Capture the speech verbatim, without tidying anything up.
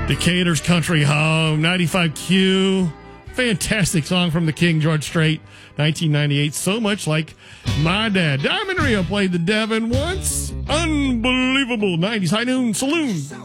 Decatur's Country Home, ninety-five Q. Fantastic song from the King, George Strait, nineteen ninety-eight. So much like my dad. Diamond Rio played the Devon once. Unbelievable. nineties High Noon Saloon.